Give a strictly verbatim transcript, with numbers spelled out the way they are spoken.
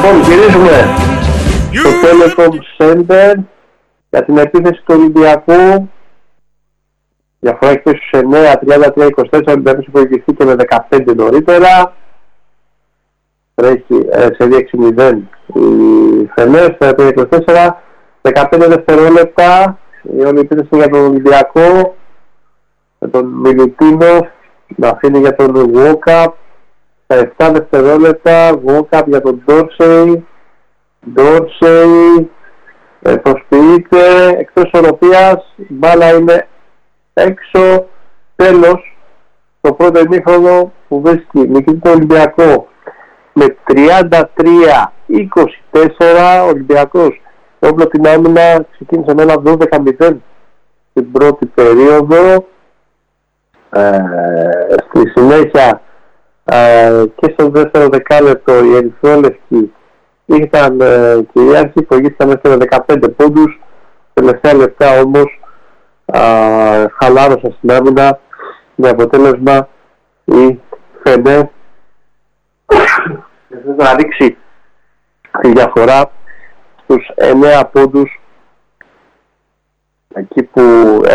Λοιπόν, γυρίζουμε στο Telecom Center για την επίθεση του Ολυμπιακού. Διαφορά έχει πέσει στους εννέα, τριάντα τρία είκοσι τέσσερα, ο Ολυμπιακός υπολογιστήκε με δεκαπέντε νωρίτερα. Τρέχει ε, σε έξι μηδέν η Φενέρ, τριάντα τρία είκοσι τέσσερα, δεκαπέντε δευτερόλεπτα. Η όλη επίθεση για τον Ολυμπιακό, με τον Μιλουτίνοφ να αφήνει για τον Walkup. Στα επτά δευτερόλεπτα, Walkup για τον Ντόρσεϊ. Ντόρσεϊ ε, προσποιείται εκτός οροπίας, η μπάλα είναι έξω. Τέλος, το πρώτο ημίχρονο που βρίσκει νικητή το Ολυμπιακό με τριάντα τρία είκοσι τέσσερα. Ο Ολυμπιακός όπλο την άμυνα ξεκίνησε με ένα δώδεκα μηδέν στην πρώτη περίοδο. Ε, στη συνέχεια ε, και στο δεύτερο δεκάλεπτο οι ερυθρόλευκοι ήταν ε, κυριάρχοι, προηγήθηκαν μέχρι δεκαπέντε πόντους. Τελευταία λεπτά όμως ε, χαλάρωσαν στην άμυνα με αποτέλεσμα η Φενέρ να ρίξει τη διαφορά στους εννέα πόντους, εκεί που